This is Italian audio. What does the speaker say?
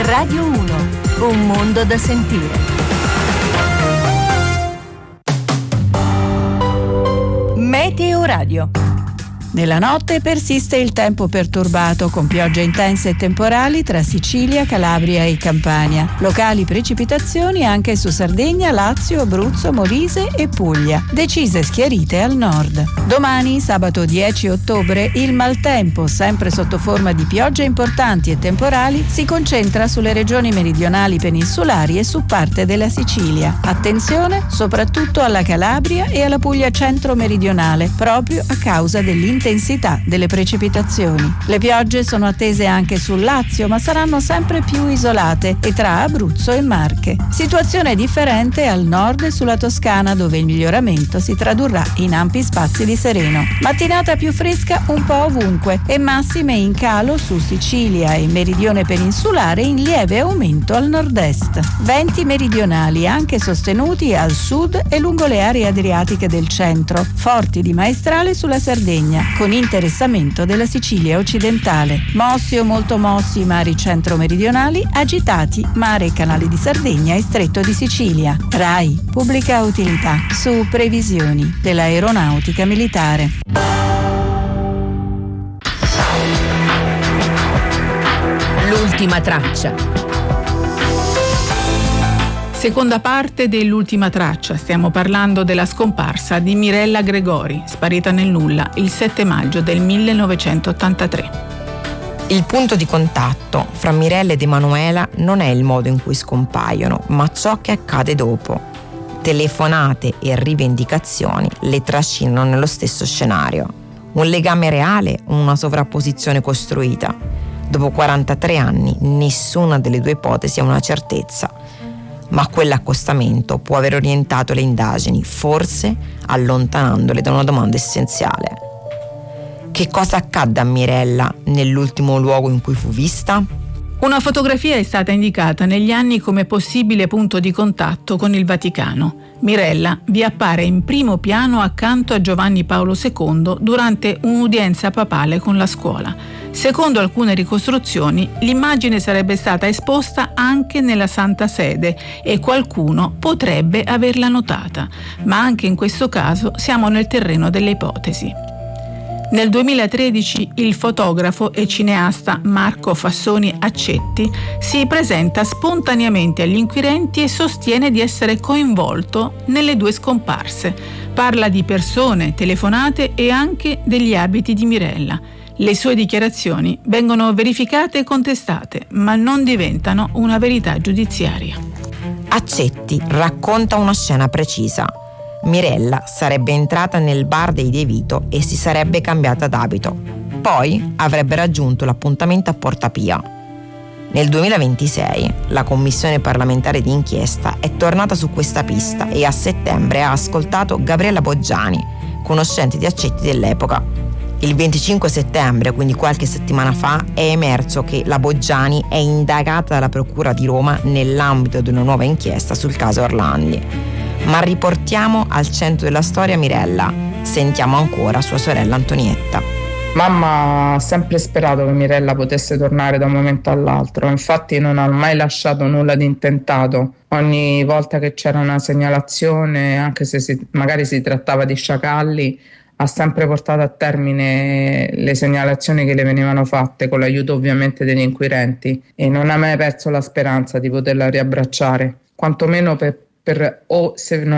Radio 1, un mondo da sentire. Meteo Radio. Nella notte persiste il tempo perturbato con piogge intense e temporali tra Sicilia, Calabria e Campania. Locali precipitazioni anche su Sardegna, Lazio, Abruzzo, Molise e Puglia. Decise schiarite al nord. Domani, sabato 10 ottobre, il maltempo, sempre sotto forma di piogge importanti e temporali, si concentra sulle regioni meridionali peninsulari e su parte della Sicilia. Attenzione soprattutto alla Calabria e alla Puglia centro-meridionale, proprio a causa dell'intensità delle precipitazioni. Le piogge sono attese anche sul Lazio, ma saranno sempre più isolate e tra Abruzzo e Marche. Situazione differente al nord e sulla Toscana, dove il miglioramento si tradurrà in ampi spazi di sereno. Mattinata più fresca un po' ovunque e massime in calo su Sicilia e meridione peninsulare, in lieve aumento al nord-est. Venti meridionali anche sostenuti al sud e lungo le aree adriatiche del centro, forti di maestrale sulla Sardegna, con interessamento della Sicilia occidentale. Mossi o molto mossi i mari centro-meridionali, agitati mare e canale di Sardegna e stretto di Sicilia. RAI, pubblica utilità, su previsioni dell'aeronautica militare. L'ultima traccia. Seconda parte dell'ultima traccia, stiamo parlando della scomparsa di Mirella Gregori, sparita nel nulla il 7 maggio del 1983. Il punto di contatto fra Mirella ed Emanuela non è il modo in cui scompaiono, ma ciò che accade dopo. Telefonate e rivendicazioni le trascinano nello stesso scenario. Un legame reale o una sovrapposizione costruita? Dopo 43 anni, nessuna delle due ipotesi ha una certezza. Ma quell'accostamento può aver orientato le indagini, forse allontanandole da una domanda essenziale. Che cosa accadde a Mirella nell'ultimo luogo in cui fu vista? Una fotografia è stata indicata negli anni come possibile punto di contatto con il Vaticano. Mirella vi appare in primo piano accanto a Giovanni Paolo II durante un'udienza papale con la scuola. Secondo alcune ricostruzioni, l'immagine sarebbe stata esposta anche nella Santa Sede e qualcuno potrebbe averla notata, ma anche in questo caso siamo nel terreno delle ipotesi. Nel 2013 il fotografo e cineasta Marco Fassoni Accetti si presenta spontaneamente agli inquirenti e sostiene di essere coinvolto nelle due scomparse. Parla di persone, telefonate e anche degli abiti di Mirella. Le sue dichiarazioni vengono verificate e contestate, ma non diventano una verità giudiziaria. Accetti racconta una scena precisa. Mirella sarebbe entrata nel bar dei De Vito e si sarebbe cambiata d'abito. Poi avrebbe raggiunto l'appuntamento a Porta Pia. Nel 2026 la commissione parlamentare di inchiesta è tornata su questa pista e a settembre ha ascoltato Gabriella Boggiani, conoscente di Accetti dell'epoca. Il 25 settembre, quindi qualche settimana fa, è emerso che la Boggiani è indagata dalla Procura di Roma nell'ambito di una nuova inchiesta sul caso Orlandi. Ma riportiamo al centro della storia Mirella. Sentiamo ancora sua sorella Antonietta. Mamma ha sempre sperato che Mirella potesse tornare da un momento all'altro, infatti non ha mai lasciato nulla di intentato. Ogni volta che c'era una segnalazione, anche se magari si trattava di sciacalli, ha sempre portato a termine le segnalazioni che le venivano fatte, con l'aiuto ovviamente degli inquirenti, e non ha mai perso la speranza di poterla riabbracciare, quantomeno per o se non